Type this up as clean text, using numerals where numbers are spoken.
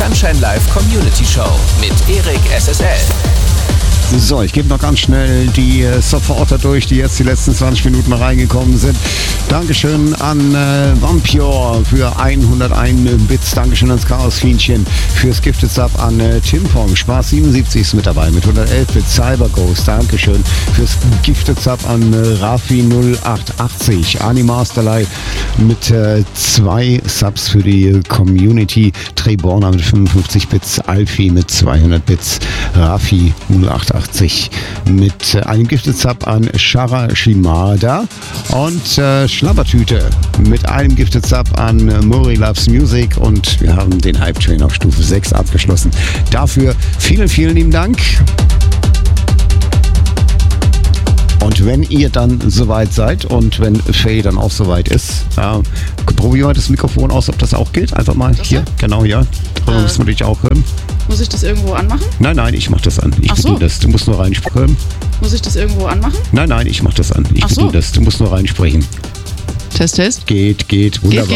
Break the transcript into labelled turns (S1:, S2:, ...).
S1: Sunshine Live Community Show mit Erik SSL.
S2: So, ich gebe noch ganz schnell die Supporter durch, die jetzt die letzten 20 Minuten reingekommen sind. Dankeschön an Vampure für 101 Bits. Dankeschön ans Chaos-Fienchen fürs Gifted Sub, an Timpong. Spaß 77 ist mit dabei mit 111 Bits. Cyberghost, Dankeschön fürs Gifted Sub, an Rafi 0880. Animasterlei mit 2 Subs für die Community. Treborna mit 55 Bits. Alfie mit 200 Bits. Rafi 0880 mit einem Gifted Sub an Shara Shimada und Schlabbertüte mit einem Gifted Sub an Mori Loves Music, und wir haben den Hype Train auf Stufe 6 abgeschlossen. Dafür vielen, vielen lieben Dank. Und wenn ihr dann soweit seid und wenn Faye dann auch soweit ist, probieren wir das Mikrofon aus, ob das auch gilt. Einfach mal das hier, genau hier. Da müssen wir dich auch hören.
S3: Muss ich das irgendwo anmachen?
S2: Nein, ich mach das an. Ich bediene das. Du musst nur reinsprechen.
S3: Muss ich das irgendwo anmachen?
S2: Nein, ich mach das an. Ich bediene das. Du musst nur reinsprechen.
S3: Test.
S2: Geht. Wunderbar.